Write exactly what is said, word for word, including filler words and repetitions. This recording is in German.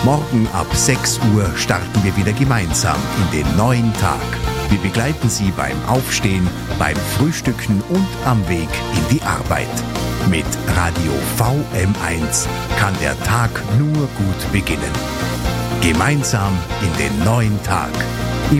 Morgen ab sechs Uhr starten wir wieder gemeinsam in den neuen Tag. Wir begleiten Sie beim Aufstehen, beim Frühstücken und am Weg in die Arbeit. Mit Radio V M eins kann der Tag nur gut beginnen. Gemeinsam in den neuen Tag.